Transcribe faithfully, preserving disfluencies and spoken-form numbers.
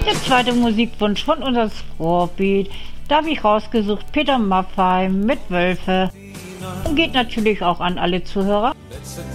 Der zweite Musikwunsch von unser Scorpion, da habe ich rausgesucht Peter Maffay mit Wölfe. Und geht natürlich auch an alle Zuhörer.